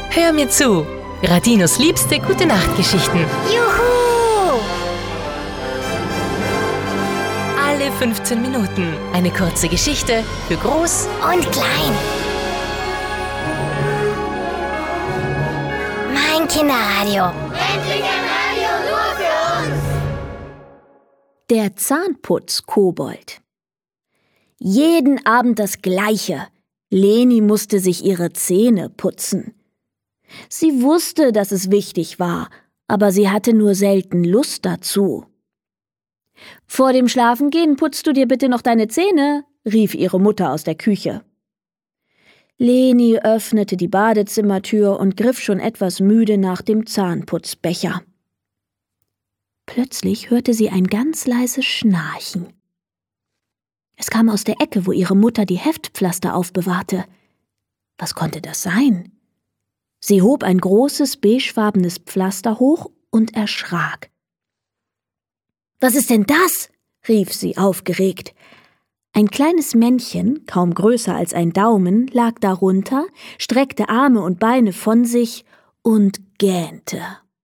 Hör mir zu. Radinos liebste Gute-Nacht-Geschichten. Juhu! Alle 15 Minuten eine kurze Geschichte für Groß Und klein. Mein Kinderradio. Endlich ein Radio nur für uns! Der Zahnputz-Kobold. Jeden Abend das Gleiche. Leni musste sich ihre Zähne putzen. Sie wusste, dass es wichtig war, aber sie hatte nur selten Lust dazu. »Vor dem Schlafengehen putzt du dir bitte noch deine Zähne«, rief ihre Mutter aus der Küche. Leni öffnete die Badezimmertür und griff schon etwas müde nach dem Zahnputzbecher. Plötzlich hörte sie ein ganz leises Schnarchen. Es kam aus der Ecke, wo ihre Mutter die Heftpflaster aufbewahrte. Was konnte das sein? Sie hob ein großes, beigefarbenes Pflaster hoch und erschrak. »Was ist denn das?« rief sie aufgeregt. Ein kleines Männchen, kaum größer als ein Daumen, lag darunter, streckte Arme und Beine von sich und gähnte.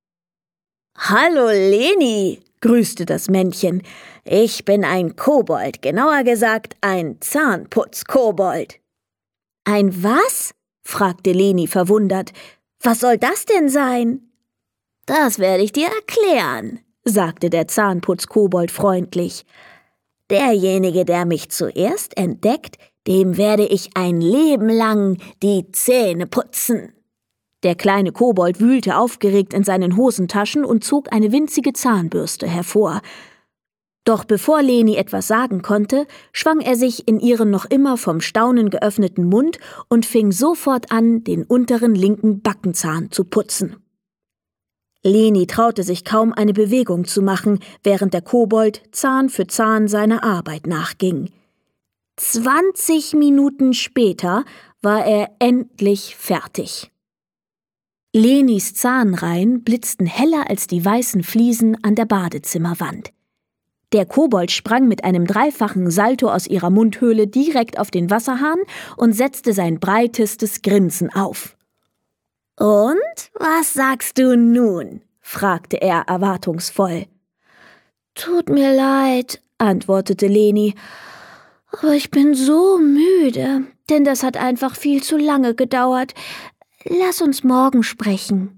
»Hallo Leni«, grüßte das Männchen. »Ich bin ein Kobold, genauer gesagt ein Zahnputz-Kobold.« »Ein was?« fragte Leni verwundert. »Was soll das denn sein?« »Das werde ich dir erklären«, sagte der Zahnputz-Kobold freundlich. »Derjenige, der mich zuerst entdeckt, dem werde ich ein Leben lang die Zähne putzen.« Der kleine Kobold wühlte aufgeregt in seinen Hosentaschen und zog eine winzige Zahnbürste hervor. Doch bevor Leni etwas sagen konnte, schwang er sich in ihren noch immer vom Staunen geöffneten Mund und fing sofort an, den unteren linken Backenzahn zu putzen. Leni traute sich kaum, eine Bewegung zu machen, während der Kobold Zahn für Zahn seiner Arbeit nachging. 20 Minuten später war er endlich fertig. Lenis Zahnreihen blitzten heller als die weißen Fliesen an der Badezimmerwand. Der Kobold sprang mit einem dreifachen Salto aus ihrer Mundhöhle direkt auf den Wasserhahn und setzte sein breitestes Grinsen auf. »Und, was sagst du nun?« fragte er erwartungsvoll. »Tut mir leid«, antwortete Leni, »aber ich bin so müde, denn das hat einfach viel zu lange gedauert. Lass uns morgen sprechen.«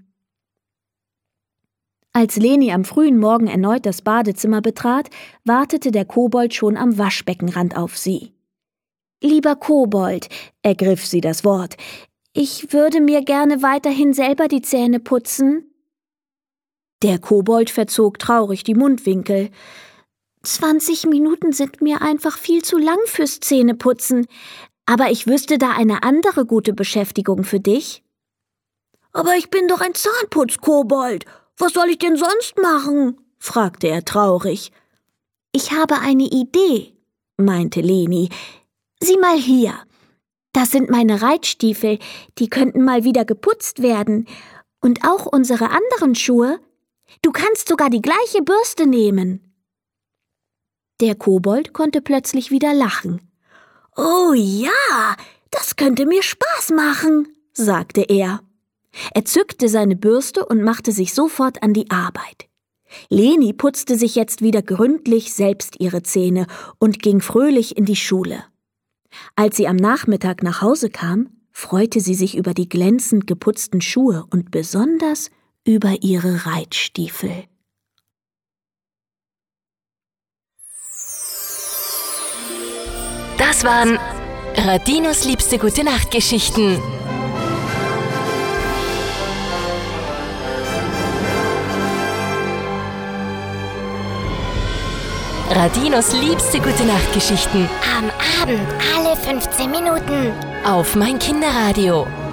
Als Leni am frühen Morgen erneut das Badezimmer betrat, wartete der Kobold schon am Waschbeckenrand auf sie. »Lieber Kobold«, ergriff sie das Wort, »ich würde mir gerne weiterhin selber die Zähne putzen.« Der Kobold verzog traurig die Mundwinkel. 20 Minuten sind mir einfach viel zu lang fürs Zähneputzen, aber ich wüsste da eine andere gute Beschäftigung für dich.« »Aber ich bin doch ein Zahnputz-Kobold. Was soll ich denn sonst machen?« fragte er traurig. »Ich habe eine Idee«, meinte Leni. »Sieh mal hier. Das sind meine Reitstiefel, die könnten mal wieder geputzt werden. Und auch unsere anderen Schuhe. Du kannst sogar die gleiche Bürste nehmen.« Der Kobold konnte plötzlich wieder lachen. »Oh ja, das könnte mir Spaß machen«, sagte er. Er zückte seine Bürste und machte sich sofort an die Arbeit. Leni putzte sich jetzt wieder gründlich selbst ihre Zähne und ging fröhlich in die Schule. Als sie am Nachmittag nach Hause kam, freute sie sich über die glänzend geputzten Schuhe und besonders über ihre Reitstiefel. Das waren Radinos liebste Gute-Nacht-Geschichten. Radinos liebste Gute-Nacht-Geschichten. Am Abend alle 15 Minuten. Auf mein Kinderradio.